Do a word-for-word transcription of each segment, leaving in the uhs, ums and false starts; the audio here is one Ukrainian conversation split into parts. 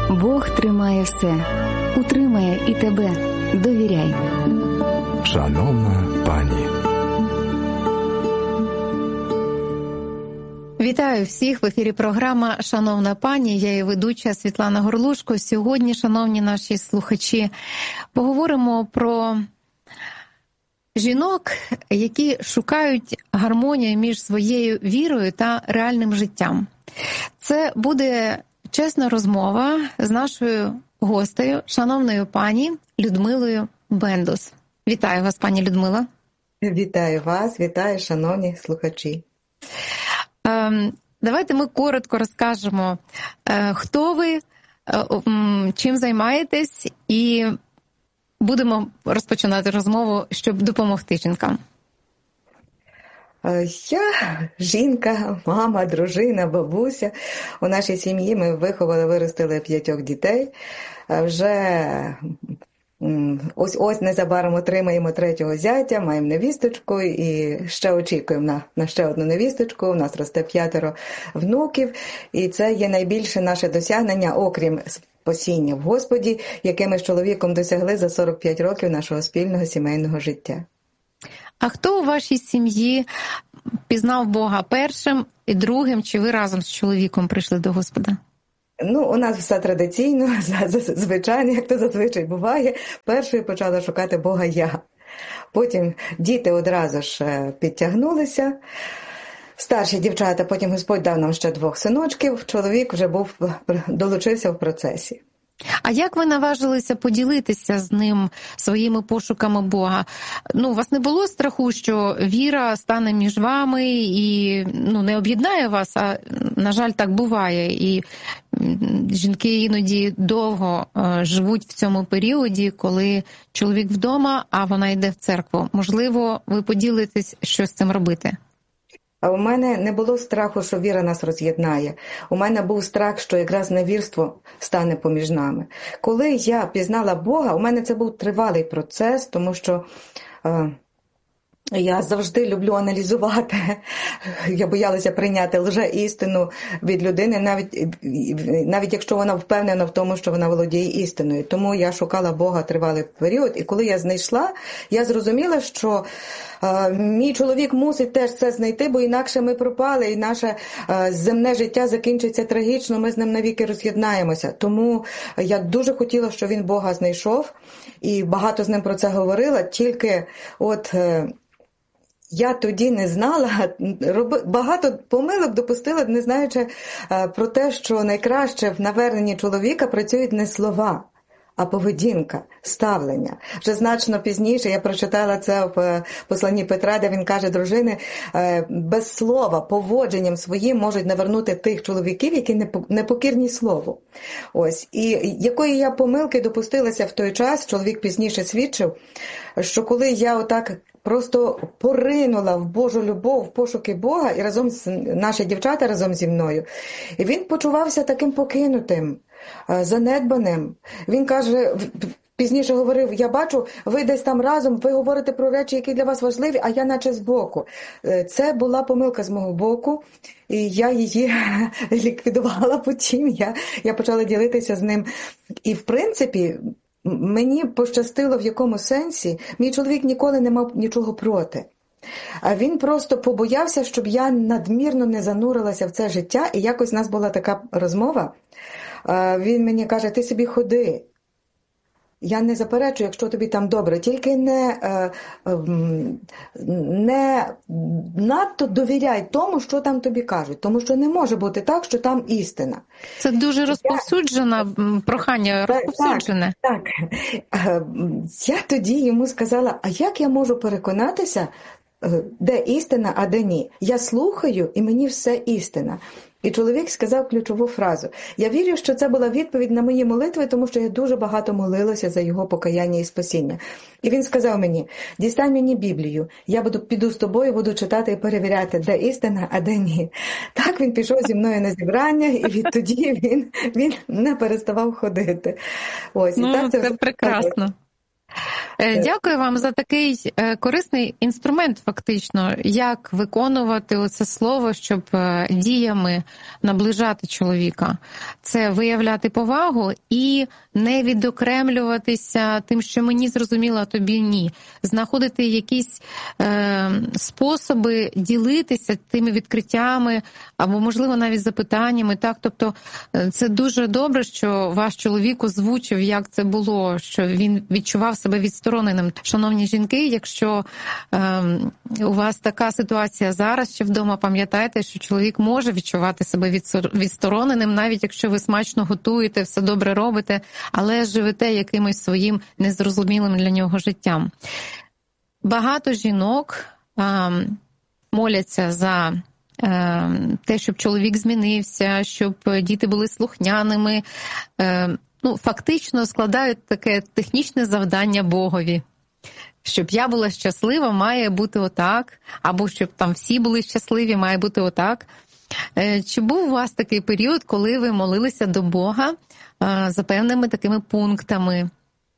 Бог тримає все, утримає і тебе. Довіряй. Шановна пані. Вітаю всіх! В ефірі програма «Шановна пані». Я її ведуча Світлана Горлушко. Сьогодні, шановні наші слухачі, поговоримо про жінок, які шукають гармонію між своєю вірою та реальним життям. Це буде чесна розмова з нашою гостею, шановною пані Людмилою Бендус. Вітаю вас, пані Людмила. Вітаю вас, вітаю, шановні слухачі. Давайте ми коротко розкажемо, хто ви, чим займаєтесь, і будемо розпочинати розмову, щоб допомогти жінкам. Я жінка, мама, дружина, бабуся. У нашій сім'ї ми виховали, виростили п'ятьох дітей. Вже ось-ось незабаром отримаємо третього зятя, маємо невісточку і ще очікуємо на, на ще одну невісточку. У нас росте п'ятеро внуків, і це є найбільше наше досягнення, окрім спасіння в Господі, яке ми з чоловіком досягли за сорок п'ять років нашого спільного сімейного життя. А хто у вашій сім'ї пізнав Бога першим і другим, чи ви разом з чоловіком прийшли до Господа? Ну, у нас все традиційно, звичайно, як то зазвичай буває. Першою почала шукати Бога я. Потім діти одразу ж підтягнулися. Старші дівчата, потім Господь дав нам ще двох синочків. Чоловік вже був, долучився в процесі. А як ви наважилися поділитися з ним своїми пошуками Бога? Ну, у вас не було страху, що віра стане між вами і ну, не об'єднає вас, а, на жаль, так буває. І жінки іноді довго живуть в цьому періоді, коли чоловік вдома, а вона йде в церкву. Можливо, ви поділитесь, що з цим робити? А у мене не було страху, що віра нас роз'єднає. У мене був страх, що якраз невірство стане поміж нами. Коли я пізнала Бога, у мене це був тривалий процес, тому що е, я завжди люблю аналізувати. Я боялася прийняти лже-істину від людини, навіть, навіть якщо вона впевнена в тому, що вона володіє істиною. Тому я шукала Бога тривалий період, і коли я знайшла, я зрозуміла, що Uh, мій чоловік мусить теж це знайти, бо інакше ми пропали, і наше uh, земне життя закінчиться трагічно, ми з ним навіки роз'єднаємося. Тому я дуже хотіла, щоб він Бога знайшов, і багато з ним про це говорила, тільки от uh, я тоді не знала, роби, багато помилок допустила, не знаючи uh, про те, що найкраще в наверненні чоловіка працюють не слова, а поведінка, ставлення. Вже значно пізніше я прочитала це в посланні Петра, де він каже, дружини, без слова, поводженням своїм можуть навернути тих чоловіків, які непокірні слову. Ось. І якої я помилки допустилася в той час, чоловік пізніше свідчив, що коли я отак просто поринула в Божу любов, в пошуки Бога, і разом з наші дівчата разом зі мною, і він почувався таким покинутим, занедбаним. Він каже, пізніше говорив, я бачу, ви десь там разом, ви говорите про речі, які для вас важливі, а я наче збоку. Це була помилка з мого боку, і я її ліквідувала потім, я, я почала ділитися з ним. І в принципі, мені пощастило в якому сенсі, мій чоловік ніколи не мав нічого проти. А він просто побоявся, щоб я надмірно не занурилася в це життя, і якось у нас була така розмова. Він мені каже, ти собі ходи. Я не заперечую, якщо тобі там добре, тільки не, не надто довіряй тому, що там тобі кажуть, тому що не може бути так, що там істина. Це дуже розповсюджене прохання, розповсюджене. Так, так. Я тоді йому сказала, а як я можу переконатися, де істина, а де ні? Я слухаю, і мені все істина. І чоловік сказав ключову фразу. Я вірю, що це була відповідь на мої молитви, тому що я дуже багато молилася за його покаяння і спасіння. І він сказав мені, дістань мені Біблію, я буду, піду з тобою, буду читати і перевіряти, де істина, а де ні. Так він пішов зі мною на зібрання, і відтоді він, він не переставав ходити. Ось, ну, і так це, це прекрасно. Дякую вам за такий корисний інструмент, фактично, як виконувати оце слово, щоб діями наближати чоловіка. Це виявляти повагу і не відокремлюватися тим, що мені зрозуміло, а тобі ні. Знаходити якісь е, способи ділитися тими відкриттями або, можливо, навіть запитаннями. Так? Тобто це дуже добре, що ваш чоловік озвучив, як це було, що він відчував себе відстороненим. Шановні жінки, якщо е, у вас така ситуація зараз, ще вдома, пам'ятайте, що чоловік може відчувати себе відстороненим, навіть якщо ви смачно готуєте, все добре робите, але живете якимось своїм незрозумілим для нього життям. Багато жінок е, моляться за е, те, щоб чоловік змінився, щоб діти були слухняними. Е, ну, фактично складають таке технічне завдання Богові. Щоб я була щаслива, має бути отак, або щоб там всі були щасливі, має бути отак. Е, чи був у вас такий період, коли ви молилися до Бога е, за певними такими пунктами?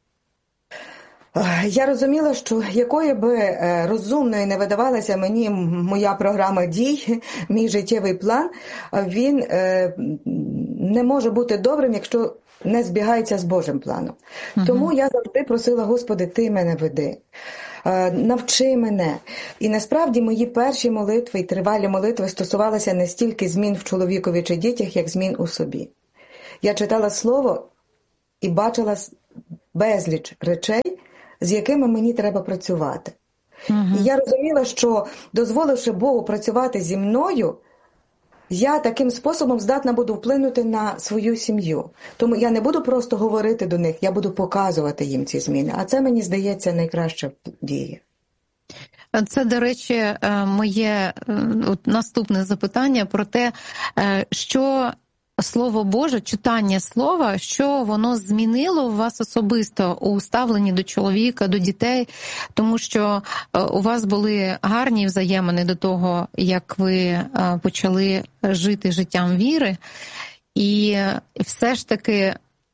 Я розуміла, що якою би розумною не видавалася мені моя програма дій, мій життєвий план, він не може бути добрим, якщо не збігається з Божим планом. Угу. Тому я завжди просила: Господи, Ти мене веди, навчи мене. І насправді мої перші молитви і тривалі молитви стосувалися не стільки змін в чоловікові чи дітях, як змін у собі. Я читала Слово і бачила безліч речей, з якими мені треба працювати. Угу. І я розуміла, що, дозволивши Богу працювати зі мною, я таким способом здатна буду вплинути на свою сім'ю. Тому я не буду просто говорити до них, я буду показувати їм ці зміни. А це, мені здається, найкраще діє. Це, до речі, моє наступне запитання про те, що Слово Боже, читання Слова, що воно змінило у вас особисто у ставленні до чоловіка, до дітей, тому що у вас були гарні взаємини до того, як ви почали жити життям віри, і все ж таки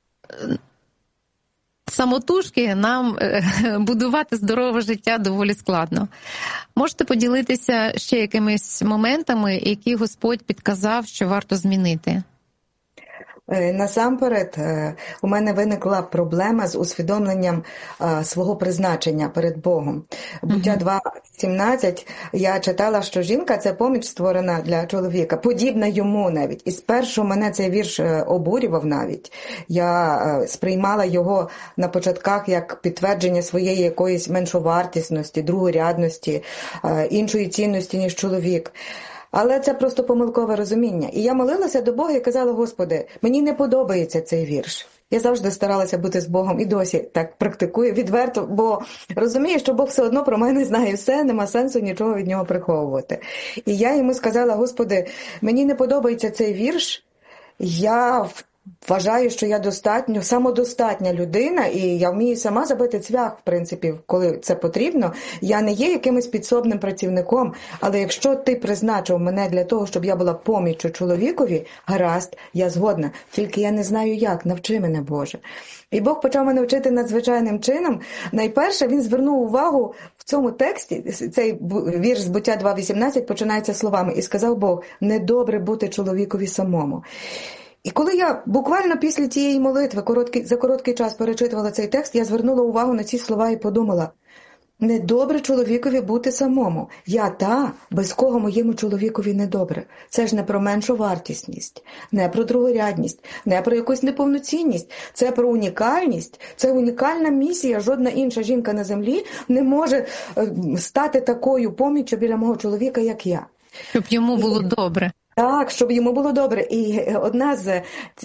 самотужки нам будувати здорове життя доволі складно. Можете поділитися ще якимись моментами, які Господь підказав, що варто змінити? Насамперед, у мене виникла проблема з усвідомленням свого призначення перед Богом. Буття два сімнадцять я читала, що жінка – це поміч, створена для чоловіка, подібна йому навіть. І спершу мене цей вірш обурював навіть. Я сприймала його на початках як підтвердження своєї якоїсь меншовартісності, другорядності, іншої цінності, ніж чоловік. Але це просто помилкове розуміння. І я молилася до Бога і казала: Господи, мені не подобається цей вірш. Я завжди старалася бути з Богом і досі так практикую відверто, бо розумію, що Бог все одно про мене знає все, нема сенсу нічого від нього приховувати. І я йому сказала: Господи, мені не подобається цей вірш, я вважаю, що я достатньо, самодостатня людина, і я вмію сама забити цвях, в принципі, коли це потрібно. Я не є якимось підсобним працівником, але якщо ти призначив мене для того, щоб я була поміччю чоловікові, гаразд, я згодна, тільки я не знаю як, навчи мене, Боже. І Бог почав мене вчити надзвичайним чином. Найперше, він звернув увагу в цьому тексті, цей вірш з Буття два вісімнадцять починається словами: «І сказав Бог, недобре бути чоловікові самому». І коли я буквально після цієї молитви короткий, за короткий час перечитувала цей текст, я звернула увагу на ці слова і подумала: недобре чоловікові бути самому. Я та, без кого моєму чоловікові недобре. Це ж не про меншу вартісність, не про другорядність, не про якусь неповноцінність. Це про унікальність, це унікальна місія. Жодна інша жінка на землі не може стати такою поміччю біля мого чоловіка, як я. Щоб йому було і... добре. Так, щоб йому було добре. І одна з,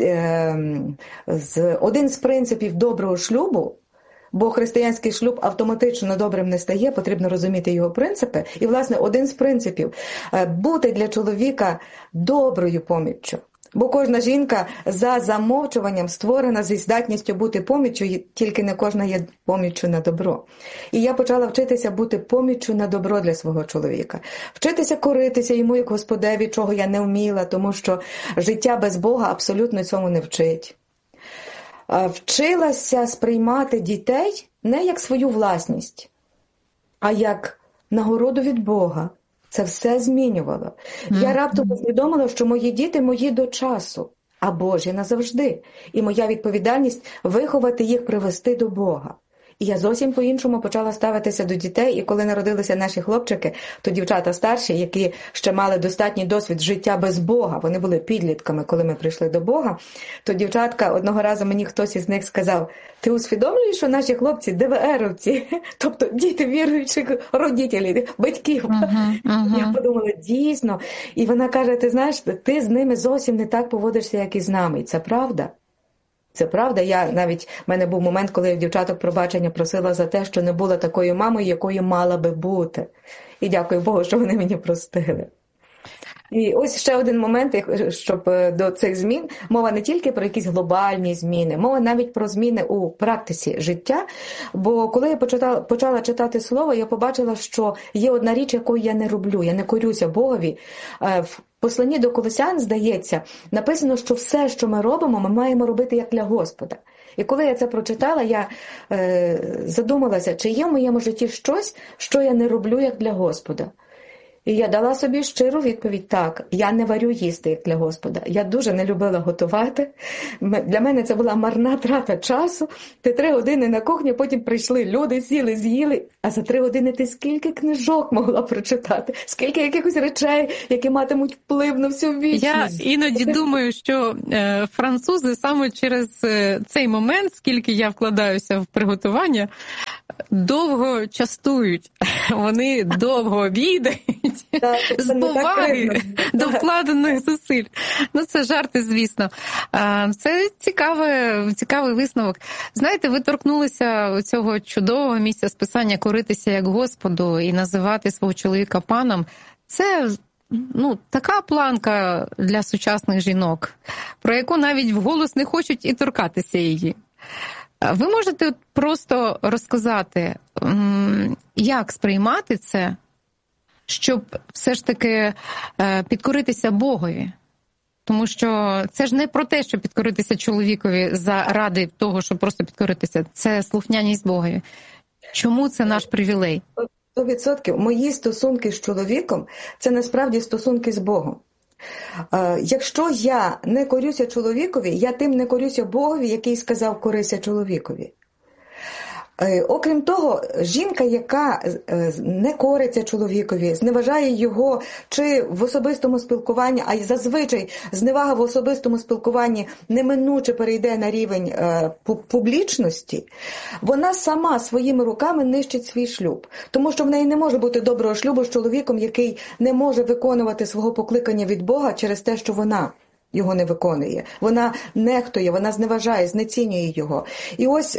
з, один з принципів доброго шлюбу, бо християнський шлюб автоматично добрим не стає, потрібно розуміти його принципи. І, власне, один з принципів – бути для чоловіка доброю поміччю. Бо кожна жінка за замовчуванням створена зі здатністю бути поміччю, тільки не кожна є поміччю на добро. І я почала вчитися бути поміччю на добро для свого чоловіка. Вчитися коритися йому як Господеві, чого я не вміла, тому що життя без Бога абсолютно цьому не вчить. вчилася сприймати дітей не як свою власність, а як нагороду від Бога. Це все змінювало. Mm-hmm. Я раптом усвідомила, що мої діти мої до часу, а Божі назавжди. І моя відповідальність – виховати їх, привести до Бога. І я зовсім по-іншому почала ставитися до дітей, і коли народилися наші хлопчики, то дівчата старші, які ще мали достатній досвід життя без Бога, вони були підлітками, коли ми прийшли до Бога, то дівчатка, одного разу мені хтось із них сказав: ти усвідомлюєш, що наші хлопці ДВРовці, тобто діти віруючих родителів, батьків. Uh-huh, uh-huh. Я подумала, дійсно. І вона каже, ти знаєш, ти з ними зовсім не так поводишся, як і з нами. І це правда. Це правда, я навіть, в мене був момент, коли я в дівчаток пробачення просила за те, що не була такою мамою, якою мала би бути. І дякую Богу, що вони мені простили. І ось ще один момент, щоб до цих змін, мова не тільки про якісь глобальні зміни, мова навіть про зміни у практиці життя. Бо коли я почала, почала читати слово, я побачила, що є одна річ, якою я не роблю, я не корюся Богові. В посланні до Колосян, здається, написано, що все, що ми робимо, ми маємо робити як для Господа. І коли я це прочитала, я е, задумалася, чи є в моєму житті щось, що я не роблю як для Господа. І я дала собі щиру відповідь: так, я не варю їсти як для Господа. Я дуже не любила готувати. Для мене це була марна трата часу. Ти три години на кухні, потім прийшли люди, сіли, з'їли. А за три години ти скільки книжок могла прочитати, скільки якихось речей, які матимуть вплив на всю вічність. Я іноді думаю, що е, французи саме через е, цей момент, скільки я вкладаюся в приготування, довго частують. Вони довго обідають з поваги до вкладених зусиль. Ну, це жарти, звісно. Це цікавий, цікавий висновок. Знаєте, ви торкнулися цього чудового місця з писання «коритися як Господу» і називати свого чоловіка паном. Це, ну, така планка для сучасних жінок, про яку навіть вголос не хочуть і торкатися її. Ви можете просто розказати, як сприймати це, щоб все ж таки підкоритися Богові? Тому що це ж не про те, щоб підкоритися чоловікові заради того, щоб просто підкоритися. Це слухняність Богові. Чому це наш привілей? сто відсотків. Мої стосунки з чоловіком – це насправді стосунки з Богом. Якщо я не корюся чоловікові, я тим не корюся Богові, який сказав «корися чоловікові». Окрім того, жінка, яка не кориться чоловікові, зневажає його чи в особистому спілкуванні, а й зазвичай зневага в особистому спілкуванні неминуче перейде на рівень публічності, вона сама своїми руками нищить свій шлюб. Тому що в неї не може бути доброго шлюбу з чоловіком, який не може виконувати свого покликання від Бога через те, що вона його не виконує. Вона нехтує, вона зневажає, знецінює його. І ось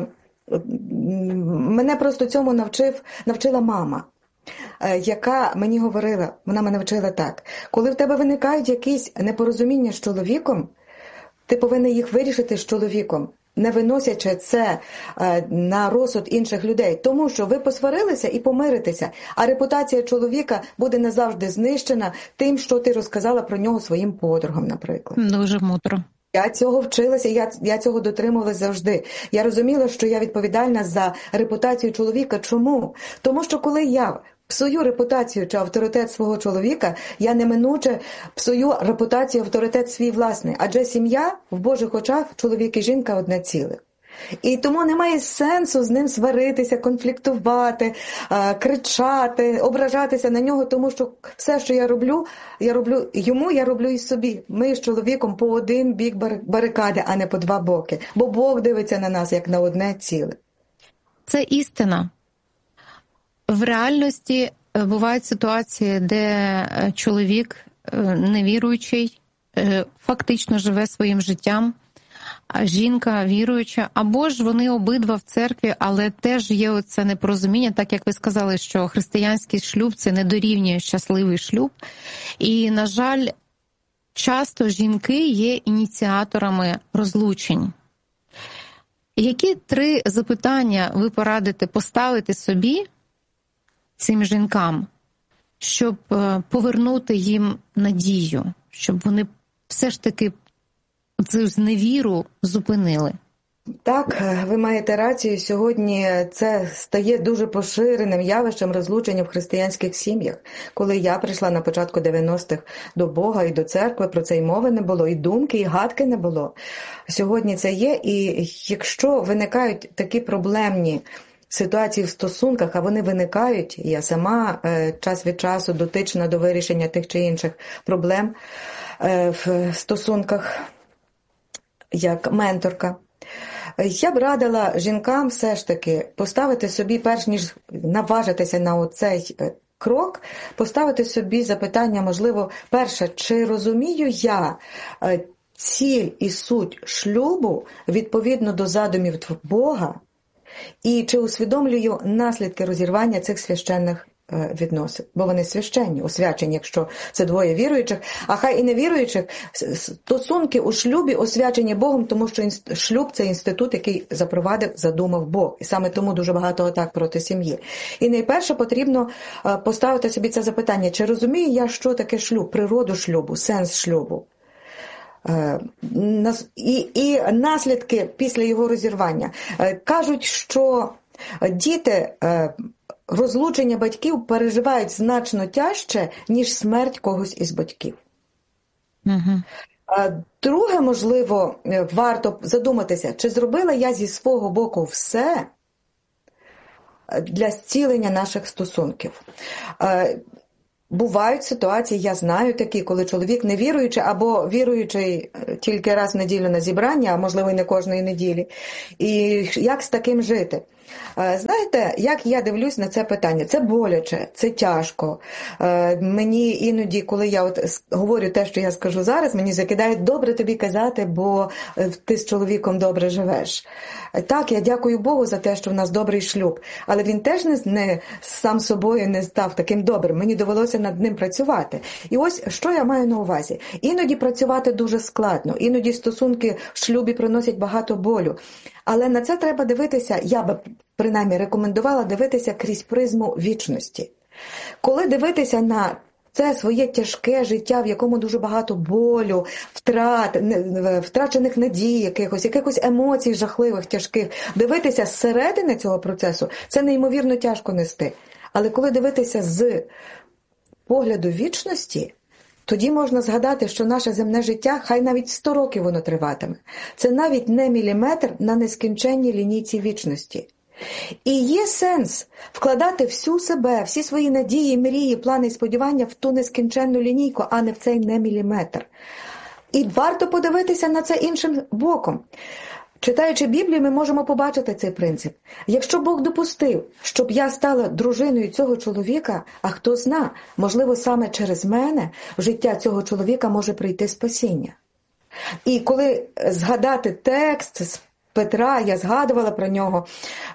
мене просто цьому навчив, навчила мама, яка мені говорила, вона мене вчила так: коли в тебе виникають якісь непорозуміння з чоловіком, ти повинен їх вирішити з чоловіком, не виносячи це на розсуд інших людей, тому що ви посварилися і помиритеся, а репутація чоловіка буде назавжди знищена тим, що ти розказала про нього своїм подругам, наприклад. Дуже мудро. Я цього вчилася, я, я цього дотримувалася завжди. Я розуміла, що я відповідальна за репутацію чоловіка. Чому? Тому що коли я псую репутацію чи авторитет свого чоловіка, я неминуче псую репутацію, авторитет свій власний. Адже сім'я в Божих очах, чоловік і жінка, одне ціле. І тому немає сенсу з ним сваритися, конфліктувати, кричати, ображатися на нього, тому що все, що я роблю, я роблю йому, я роблю і собі. Ми з чоловіком по один бік барикади, а не по два боки. Бо Бог дивиться на нас як на одне ціле. Це істина. В реальності бувають ситуації, де чоловік невіруючий фактично живе своїм життям, а жінка віруюча, або ж вони обидва в церкві, але теж є оце непорозуміння, так як ви сказали, що християнський шлюб – це не дорівнює щасливий шлюб. І, на жаль, часто жінки є ініціаторами розлучень. Які три запитання ви порадите поставити собі, цим жінкам, щоб повернути їм надію, щоб вони все ж таки цю зневіру зупинили? Так, ви маєте рацію. Сьогодні це стає дуже поширеним явищем розлучення в християнських сім'ях. Коли я прийшла на початку дев'яностих до Бога і до церкви, про це й мови не було, і думки, і гадки не було. Сьогодні це є, і якщо виникають такі проблемні ситуації в стосунках, а вони виникають, я сама е, час від часу дотична до вирішення тих чи інших проблем е, в стосунках, як менторка, я б радила жінкам все ж таки поставити собі, перш ніж наважитися на оцей крок, поставити собі запитання, можливо, перше, чи розумію я ціль і суть шлюбу відповідно до задумів Бога, і чи усвідомлюю наслідки розірвання цих священних відносин, бо вони священні, освячені, якщо це двоє віруючих, а хай і невіруючих, стосунки у шлюбі освячені Богом, тому що шлюб – це інститут, який запровадив, задумав Бог. І саме тому дуже багато атак проти сім'ї. І найперше потрібно поставити собі це запитання, чи розумію я, що таке шлюб, природу шлюбу, сенс шлюбу. І, і наслідки після його розірвання. Кажуть, що діти розлучення батьків переживають значно тяжче, ніж смерть когось із батьків. Угу. Друге, можливо, варто задуматися, чи зробила я зі свого боку все для зцілення наших стосунків. Бувають ситуації, я знаю такі, коли чоловік не віруючий, або віруючий тільки раз в неділю на зібрання, а можливо і не кожної неділі. І як з таким жити? Знаєте, як я дивлюсь на це питання? Це боляче, це тяжко. Мені іноді, коли я от говорю те, що я скажу зараз, мені закидають, добре тобі казати, бо ти з чоловіком добре живеш. Так, я дякую Богу за те, що в нас добрий шлюб, але він теж не, не сам собою не став таким добрим. Мені довелося над ним працювати. І ось, що я маю на увазі? Іноді працювати дуже складно, іноді стосунки в шлюбі приносять багато болю. Але на це треба дивитися, я би принаймні рекомендувала дивитися крізь призму вічності. Коли дивитися на це своє тяжке життя, в якому дуже багато болю, втрат, втрачених надій якихось, якихось емоцій жахливих, тяжких, дивитися зсередини цього процесу, це неймовірно тяжко нести. Але коли дивитися з погляду вічності, тоді можна згадати, що наше земне життя, хай навіть сто років воно триватиме. Це навіть не міліметр на нескінченній лінійці вічності. І є сенс вкладати всю себе, всі свої надії, мрії, плани і сподівання в ту нескінченну лінійку, а не в цей не міліметр. І варто подивитися на це іншим боком. Читаючи Біблію, ми можемо побачити цей принцип. Якщо Бог допустив, щоб я стала дружиною цього чоловіка, а хто зна, можливо, саме через мене в життя цього чоловіка може прийти спасіння. І коли згадати текст з Петра, я згадувала про нього,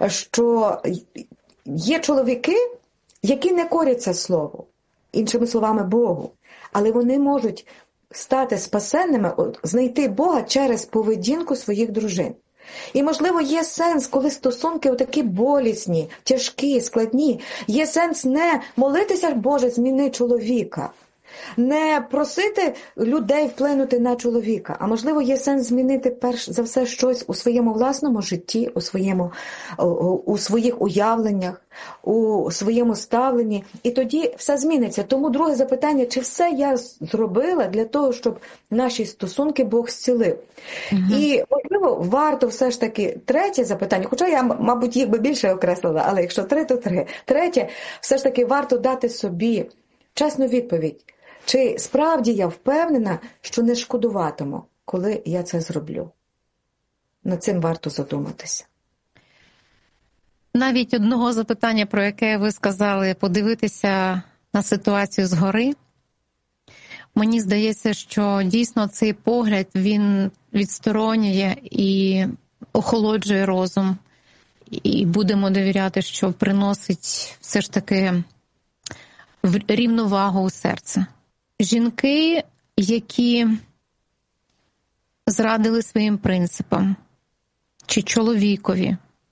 що є чоловіки, які не коряться слову, іншими словами Богу, але вони можуть стати спасенними, знайти Бога через поведінку своїх дружин. І, можливо, є сенс, коли стосунки отакі болісні, тяжкі, складні, є сенс не молитися, Боже, зміни чоловіка, не просити людей вплинути на чоловіка, а, можливо, є сенс змінити перш за все щось у своєму власному житті, у, своєму, у, у своїх уявленнях, у своєму ставленні, і тоді все зміниться. Тому друге запитання, чи все я зробила для того, щоб наші стосунки Бог зцілив? Угу. І, можливо, варто все ж таки третє запитання, хоча я, мабуть, їх би більше окреслила, але якщо три, то три. Третє, все ж таки варто дати собі чесну відповідь. Чи справді я впевнена, що не шкодуватиму, коли я це зроблю? Над цим варто задуматися. Навіть одного запитання, про яке ви сказали, подивитися на ситуацію згори, мені здається, що дійсно цей погляд, він відсторонює і охолоджує розум. І будемо довіряти, що приносить все ж таки рівновагу у серце. Жінки, які зрадили своїм принципам, чи чоловікові,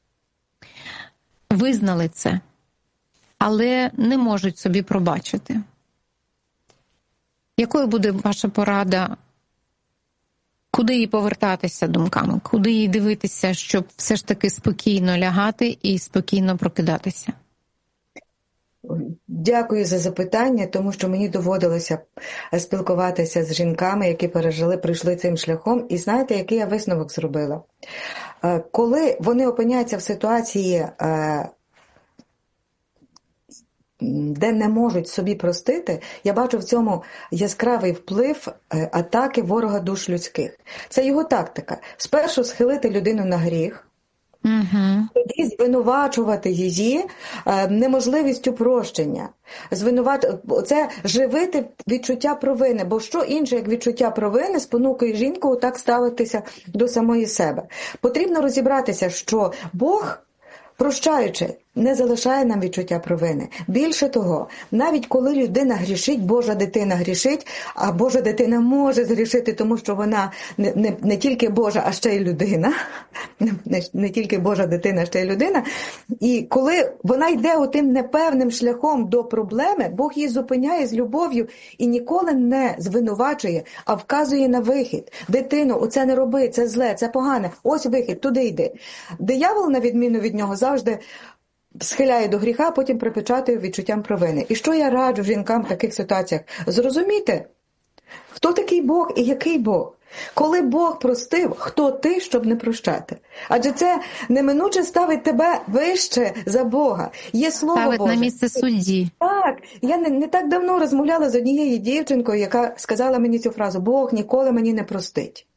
визнали це, але не можуть собі пробачити. Якою буде ваша порада Куди їй повертатися думками? Куди їй дивитися, щоб все ж таки спокійно лягати і спокійно прокидатися? Дякую за запитання, тому що мені доводилося спілкуватися з жінками, які пережили, пройшли цим шляхом. І знаєте, який я висновок зробила? Коли вони опиняються в ситуації, де не можуть собі простити, я бачу в цьому яскравий вплив атаки ворога душ людських. Це його тактика. Спершу схилити людину на гріх, Угу. тоді звинувачувати її неможливістю прощення. Звинуват... Це живити відчуття провини, бо що інше, як відчуття провини, спонукує жінку так ставитися до самої себе. Потрібно розібратися, що Бог, прощаючи, не залишає нам відчуття провини. Більше того, навіть коли людина грішить, Божа дитина грішить, а Божа дитина може згрішити, тому що вона не, не, не тільки Божа, а ще й людина. Не, не тільки Божа дитина, а ще й людина. І коли вона йде отим непевним шляхом до проблеми, Бог її зупиняє з любов'ю і ніколи не звинувачує, а вказує на вихід. Дитино, оце не роби, це зле, це погане. Ось вихід, туди йди. Диявол, на відміну від нього, завжди схиляє до гріха, а потім припечатує відчуттям провини. І що я раджу жінкам в таких ситуаціях? Зрозуміти, хто такий Бог і який Бог. Коли Бог простив, хто ти, щоб не прощати? Адже це неминуче ставить тебе вище за Бога. Є слово Ставить Боже. на місце судді. Так, я не, не так давно розмовляла з однією дівчинкою, яка сказала мені цю фразу: Бог ніколи мені не простить.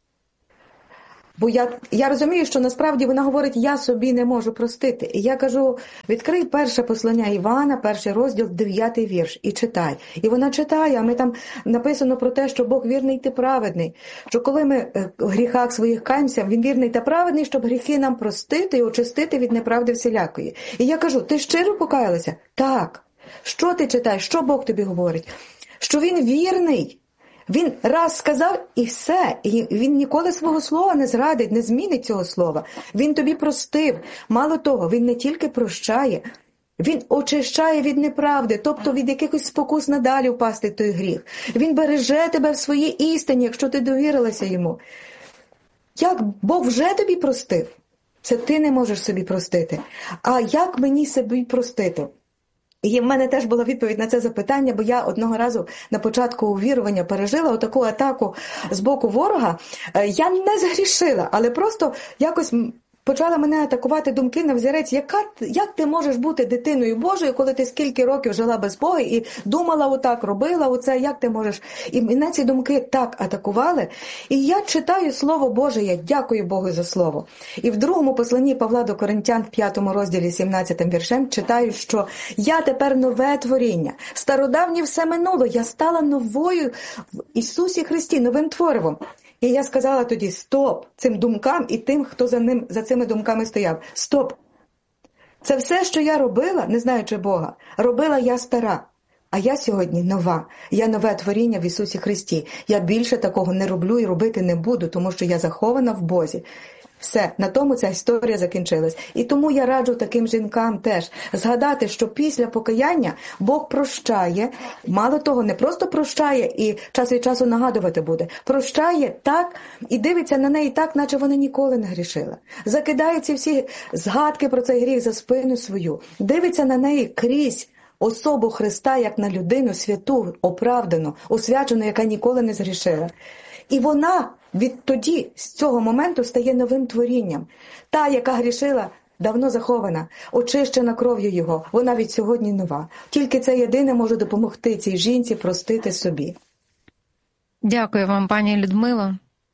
Бо я, я розумію, що насправді вона говорить, я собі не можу простити. І я кажу, відкрий перше послання Івана, перший розділ, дев'ятий вірш, і читай. І вона читає, а ми там написано про те, що Бог вірний та праведний. Що коли ми в гріхах своїх каємося, Він вірний та праведний, щоб гріхи нам простити і очистити від неправди всілякої. І я кажу, ти щиро покаялася? Так. Що ти читаєш? Що Бог тобі говорить? Що Він вірний. Він раз сказав і все, і він ніколи свого слова не зрадить, не змінить цього слова. Він тобі простив. Мало того, він не тільки прощає, він очищає від неправди, тобто від якихось спокус надалі впасти в той гріх. Він береже тебе в своїй істині, якщо ти довірилася йому. Як Бог вже тобі простив, це ти не можеш собі простити. А як мені собі простити? І в мене теж була відповідь на це запитання, бо я одного разу на початку увірування пережила отаку атаку з боку ворога. Я не згрішила, але просто якось почали мене атакувати думки на взірець, яка, як ти можеш бути дитиною Божою, коли ти скільки років жила без Бога і думала отак, робила оце, як ти можеш? І мене ці думки так атакували. І я читаю Слово Боже, я дякую Богу за Слово. І в другому посланні Павла до Коринтян, в п'ятому розділі, сімнадцятим віршем, читаю, що я тепер нове творіння, стародавнє все минуло, я стала новою в Ісусі Христі, новим творивом. І я сказала тоді, стоп, цим думкам і тим, хто за ним, за цими думками стояв. Стоп. Це все, що я робила, не знаючи Бога, робила я стара. А я сьогодні нова. Я нове творіння в Ісусі Христі. Я більше такого не роблю і робити не буду, тому що я захована в Бозі. Все, на тому ця історія закінчилась. І тому я раджу таким жінкам теж згадати, що після покаяння Бог прощає, мало того, не просто прощає і час від часу нагадувати буде, прощає так і дивиться на неї так, наче вона ніколи не грішила. Закидає ці всі згадки про цей гріх за спину свою, дивиться на неї крізь особу Христа, як на людину святу, оправдану, освячену, яка ніколи не згрішила. І вона відтоді, з цього моменту, стає новим творінням. Та, яка грішила, давно захована, очищена кров'ю Його, вона від сьогодні нова. Тільки це єдине може допомогти цій жінці простити собі. Дякую вам, пані Людмило.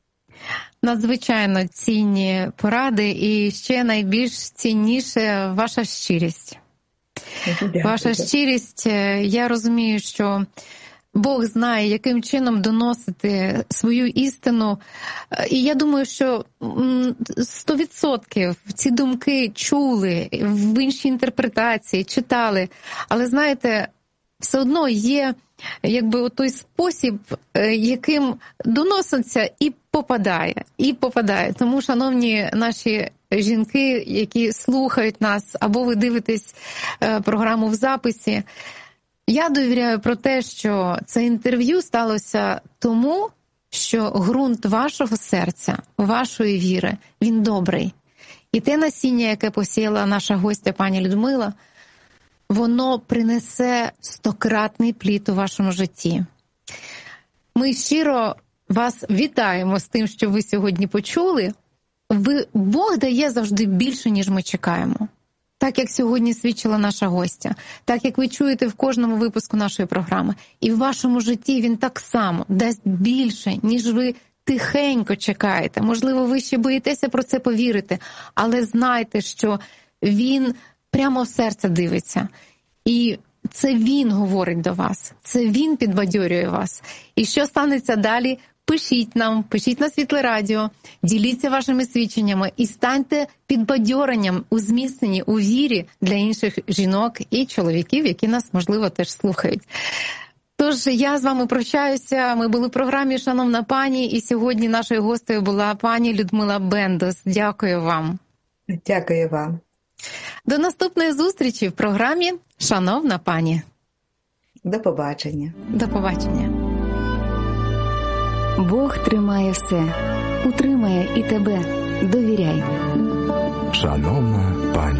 Надзвичайно цінні поради і ще найбільш цінніше ваша щирість. Дякую. Ваша щирість, я розумію, що Бог знає, яким чином доносити свою істину. І я думаю, що сто відсотків ці думки чули, в іншій інтерпретації, читали. Але, знаєте, все одно є якби той спосіб, яким доноситься і попадає, і попадає. Тому, шановні наші жінки, які слухають нас, або ви дивитесь програму в записі, я довіряю про те, що це інтерв'ю сталося тому, що ґрунт вашого серця, вашої віри, він добрий. І те насіння, яке посіяла наша гостя пані Людмила, воно принесе стократний плід у вашому житті. Ми щиро вас вітаємо з тим, що ви сьогодні почули. Ви, Бог дає завжди більше, ніж ми чекаємо. Так, як сьогодні свідчила наша гостя, так, як ви чуєте в кожному випуску нашої програми. І в вашому житті він так само дасть більше, ніж ви тихенько чекаєте. Можливо, ви ще боїтеся про це повірити, але знайте, що він прямо в серце дивиться. І це він говорить до вас, це він підбадьорює вас. І що станеться далі? Пишіть нам, пишіть на Світле Радіо, діліться вашими свідченнями і станьте підбадьоренням, узміцнені у вірі для інших жінок і чоловіків, які нас, можливо, теж слухають. Тож я з вами прощаюся. Ми були в програмі «Шановна пані», і сьогодні нашою гостею була пані Людмила Бендос. Дякую вам. Дякую вам. До наступної зустрічі в програмі «Шановна пані». До побачення. До побачення. Бог тримає все, утримає і тебе. Довіряй. Шановна пані.